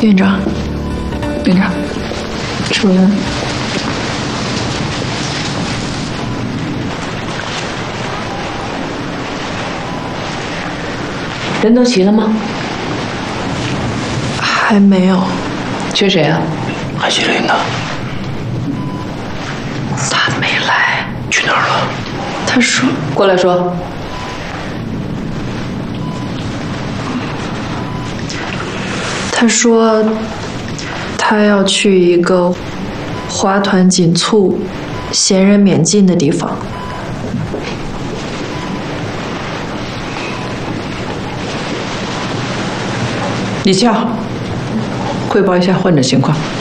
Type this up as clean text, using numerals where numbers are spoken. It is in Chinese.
院长， 院长， 主任， 人都齐了吗？ 还没有。 缺谁啊？ 韩希林呢？ 他没来。 去哪儿了？ 他说过来说。 他说他要去一个花团锦簇、闲人免进的地方。 李俏，汇报一下患者情况。